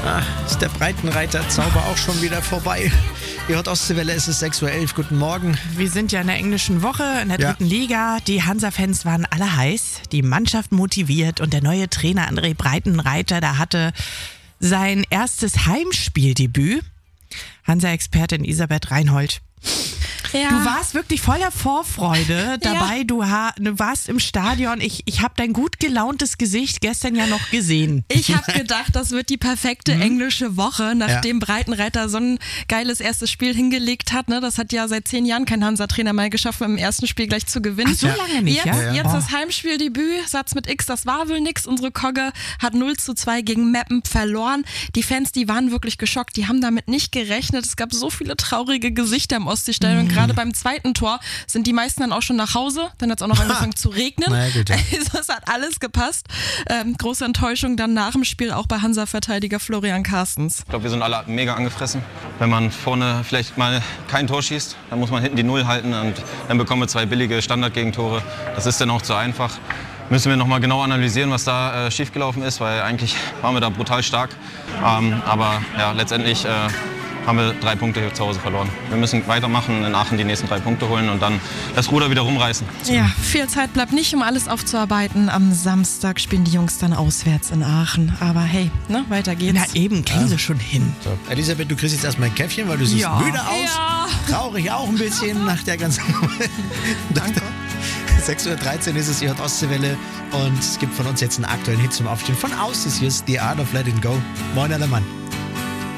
Ist der Breitenreiter-Zauber auch schon wieder vorbei? Ihr hört Ostseewelle, es ist 6.11 Uhr. Guten Morgen. Wir sind ja in der englischen Woche, in der dritten Liga. Die Hansa-Fans waren alle heiß, die Mannschaft motiviert und der neue Trainer André Breitenreiter, der hatte sein erstes Heimspieldebüt. Hansa-Expertin Elisabeth Reinhold. Ja. Du warst wirklich voller Vorfreude dabei. Ja. Du warst im Stadion. Ich habe dein gut gelauntes Gesicht gestern ja noch gesehen. Ich habe gedacht, das wird die perfekte englische Woche, nachdem Breitenreiter so ein geiles erstes Spiel hingelegt hat. Ne? Das hat ja seit 10 Jahren kein Hansa-Trainer mal geschafft, im ersten Spiel gleich zu gewinnen. Ach, so lange nicht, Jetzt das Heimspieldebüt, Satz mit X, das war wohl nix. Unsere Kogge hat 0:2 gegen Meppen verloren. Die Fans, die waren wirklich geschockt. Die haben damit nicht gerechnet. Es gab so viele traurige Gesichter im Ostseestadion. Gerade beim zweiten Tor sind die meisten dann auch schon nach Hause. Dann hat es auch noch angefangen zu regnen. Na ja, gut, ja. Also es hat alles gepasst. Große Enttäuschung dann nach dem Spiel auch bei Hansa-Verteidiger Florian Carstens. Ich glaube, wir sind alle mega angefressen. Wenn man vorne vielleicht mal kein Tor schießt, dann muss man hinten die Null halten und dann bekommen wir 2 billige Standardgegentore. Das ist dann auch zu einfach. Müssen wir noch mal genau analysieren, was da schiefgelaufen ist, weil eigentlich waren wir da brutal stark. Aber ja, letztendlich haben wir 3 Punkte hier zu Hause verloren. Wir müssen weitermachen, in Aachen die nächsten 3 Punkte holen und dann das Ruder wieder rumreißen. Ja, viel Zeit bleibt nicht, um alles aufzuarbeiten. Am Samstag spielen die Jungs dann auswärts in Aachen. Aber hey, ne, weiter geht's. Na eben, kriegen sie schon hin. So, Elisabeth, du kriegst jetzt erstmal ein Käffchen, weil du siehst müde aus. Ja. Traurig auch ein bisschen nach der ganzen... Danke. 6.13 Uhr ist es, ihr hört Ostseewelle und es gibt von uns jetzt einen aktuellen Hit zum Aufstehen. Von Ausis, hier ist The Art of Letting Go. Moin, aller Mann.